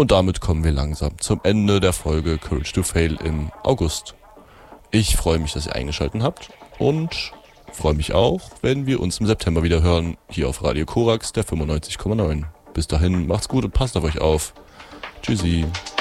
Und damit kommen wir langsam zum Ende der Folge Courage to Fail im August. Ich freue mich, dass ihr eingeschaltet habt und freue mich auch, wenn wir uns im September wieder hören, hier auf Radio Korax, der 95,9. Bis dahin, macht's gut und passt auf euch auf. Tschüssi.